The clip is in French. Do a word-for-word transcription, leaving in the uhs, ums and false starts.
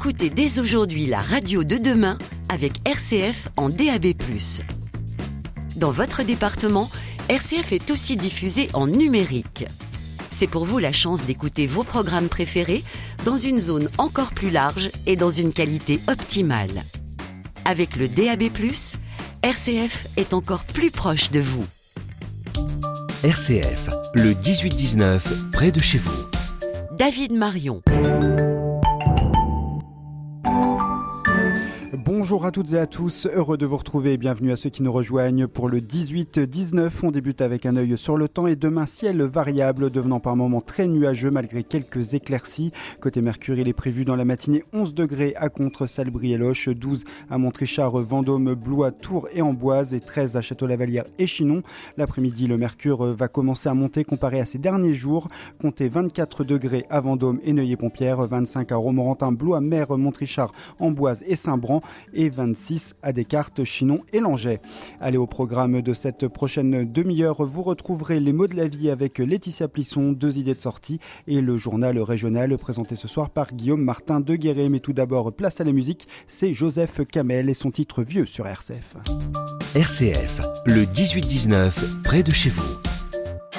Écoutez dès aujourd'hui la radio de demain avec R C F en D A B plus. Dans votre département, R C F est aussi diffusé en numérique. C'est pour vous la chance d'écouter vos programmes préférés dans une zone encore plus large et dans une qualité optimale. Avec le D A B plus, R C F est encore plus proche de vous. R C F, le dix-huit dix-neuf, près de chez vous. David Marion. Bonjour à toutes et à tous, heureux de vous retrouver et bienvenue à ceux qui nous rejoignent pour le dix-huit dix-neuf. On débute avec un œil sur le temps et demain ciel variable devenant par moments très nuageux malgré quelques éclaircies. Côté Mercure, il est prévu dans la matinée onze degrés à Contres, Salbris et Loches, douze à Montrichard, Vendôme, Blois, Tours et Amboise et treize à Château-Lavalière et Chinon. L'après-midi, le Mercure va commencer à monter comparé à ces derniers jours. Comptez vingt-quatre degrés à Vendôme et Neuilly-Pompière, vingt-cinq à Romorantin, Blois, Mer, Montrichard, Amboise et Saint-Bran et vingt-six à Descartes, Chinon et Langeais. Allez, au programme de cette prochaine demi-heure, vous retrouverez les mots de la vie avec Laetitia Plisson, deux idées de sortie et le journal régional présenté ce soir par Guillaume Martin de Guéret. Mais tout d'abord, place à la musique, c'est Joseph Kamel et son titre Vieux sur R C F. R C F, le dix-huit dix-neuf, près de chez vous.